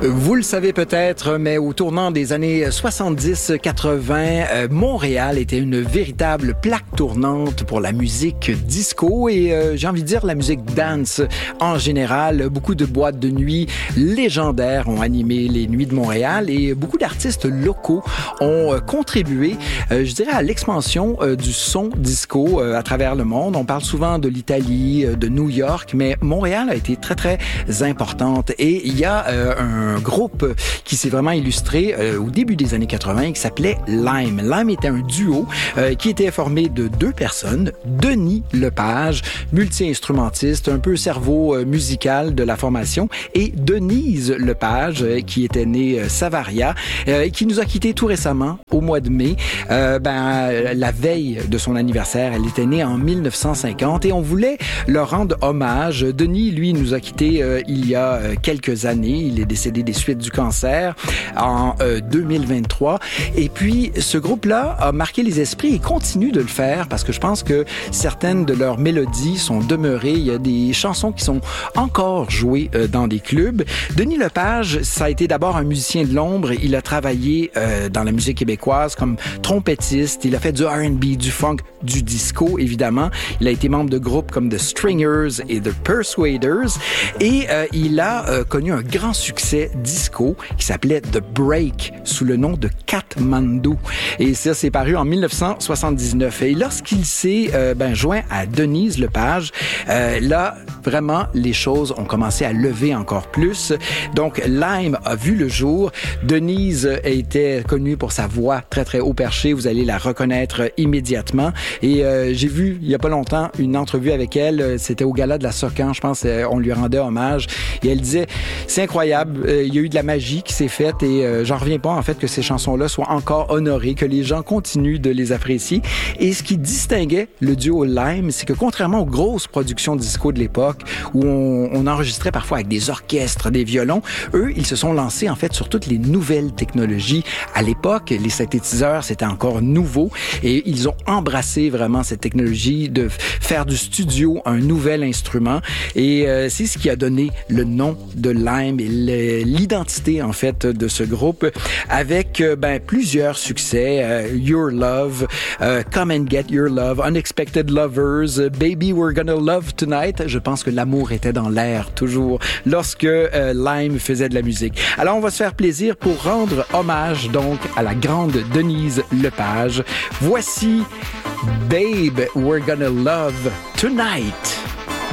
Vous le savez peut-être, mais au tournant des années 70-80, Montréal était une véritable plaque tournante pour la musique disco et j'ai envie de dire la musique dance en général. Beaucoup de boîtes de nuit légendaires ont animé les nuits de Montréal et beaucoup d'artistes locaux ont contribué, je dirais, à l'expansion du son disco à travers le monde. On parle souvent de l'Italie, de New York, mais Montréal a été très, très importante et il y a un groupe qui s'est vraiment illustré au début des années 80 qui s'appelait Lime. Lime était un duo qui était formé de deux personnes, Denis Lepage, multi-instrumentiste, un peu cerveau musical de la formation, et Denise Lepage, qui était née Savaria, qui nous a quittés tout récemment, au mois de mai. La veille de son anniversaire, elle était née en 1950 et on voulait leur rendre hommage. Denis, lui, nous a quittés il y a quelques années. Il est décédé des suites du cancer en 2023. Et puis, ce groupe-là a marqué les esprits et continue de le faire parce que je pense que certaines de leurs mélodies sont demeurées. Il y a des chansons qui sont encore jouées dans des clubs. Denis Lepage, ça a été d'abord un musicien de l'ombre. Il a travaillé dans la musique québécoise comme trompettiste. Il a fait du R&B, du funk, du disco, évidemment. Il a été membre de groupes comme The Stringers et The Persuaders. Et il a connu un grand succès disco qui s'appelait The Break sous le nom de Katmandou. Et ça, c'est paru en 1979. Et lorsqu'il s'est joint à Denise Lepage, là, vraiment, les choses ont commencé à lever encore plus. Donc, Lime a vu le jour. Denise était connue pour sa voix très, très haut perchée. Vous allez la reconnaître immédiatement. Et j'ai vu, il y a pas longtemps, une entrevue avec elle. C'était au gala de la Socan, je pense. On lui rendait hommage. Et elle disait, c'est incroyable. Il y a eu de la magie qui s'est faite et j'en reviens pas, en fait, que ces chansons-là soient encore honorées, que les gens continuent de les apprécier. Et ce qui distinguait le duo Lime, c'est que contrairement aux grosses productions disco de l'époque, où on enregistrait parfois avec des orchestres, des violons, eux, ils se sont lancés, en fait, sur toutes les nouvelles technologies. À l'époque, les synthétiseurs, c'était encore nouveau et ils ont embrassé vraiment cette technologie de faire du studio un nouvel instrument et c'est ce qui a donné le nom de Lime et l'identité, en fait, de ce groupe avec plusieurs succès. Your Love, Come and Get Your Love, Unexpected Lovers, Baby We're Gonna Love Tonight. Je pense que l'amour était dans l'air toujours lorsque Lime faisait de la musique. Alors on va se faire plaisir pour rendre hommage donc à la grande Denise Lepage. Voici Babe We're Gonna Love Tonight.